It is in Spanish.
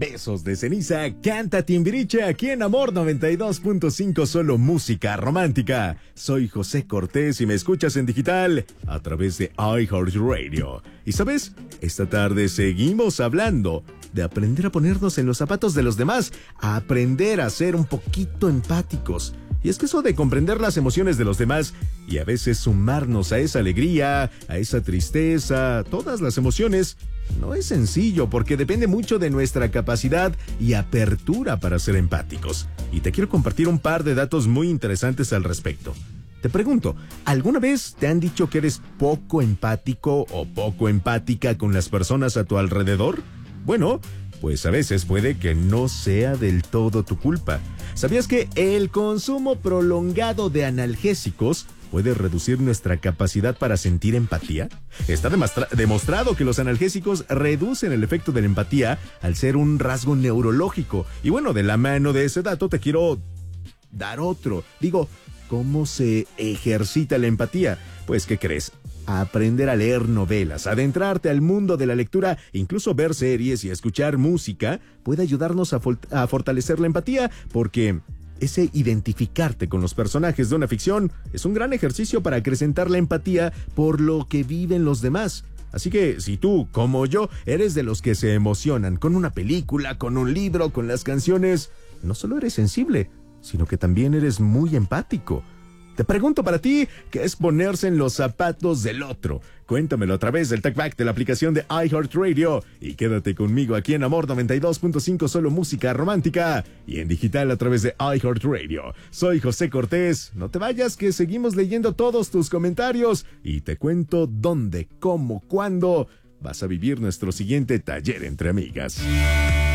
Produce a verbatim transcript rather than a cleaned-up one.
Besos de ceniza, canta Timbiriche aquí en Amor noventa y dos punto cinco, solo música romántica. Soy José Cortés y me escuchas en digital a través de iHeartRadio. Y sabes, esta tarde seguimos hablando de aprender a ponernos en los zapatos de los demás, a aprender a ser un poquito empáticos. Y es que eso de comprender las emociones de los demás y a veces sumarnos a esa alegría, a esa tristeza, todas las emociones, no es sencillo porque depende mucho de nuestra capacidad y apertura para ser empáticos. Y te quiero compartir un par de datos muy interesantes al respecto. Te pregunto, ¿alguna vez te han dicho que eres poco empático o poco empática con las personas a tu alrededor? Bueno, pues a veces puede que no sea del todo tu culpa. ¿Sabías que el consumo prolongado de analgésicos puede reducir nuestra capacidad para sentir empatía? Está demostra- demostrado que los analgésicos reducen el efecto de la empatía al ser un rasgo neurológico. Y bueno, de la mano de ese dato te quiero dar otro. Digo, ¿cómo se ejercita la empatía? Pues, ¿qué crees? Aprender a leer novelas, adentrarte al mundo de la lectura, incluso ver series y escuchar música puede ayudarnos a, fol- a fortalecer la empatía, porque ese identificarte con los personajes de una ficción es un gran ejercicio para acrecentar la empatía por lo que viven los demás. Así que si tú, como yo, eres de los que se emocionan con una película, con un libro, con las canciones, no solo eres sensible, sino que también eres muy empático. Te pregunto para ti, ¿qué es ponerse en los zapatos del otro? Cuéntamelo a través del TalkBack de la aplicación de iHeartRadio y quédate conmigo aquí en Amor noventa y dos punto cinco, solo música romántica y en digital a través de iHeartRadio. Soy José Cortés, no te vayas que seguimos leyendo todos tus comentarios y te cuento dónde, cómo, cuándo vas a vivir nuestro siguiente taller entre amigas.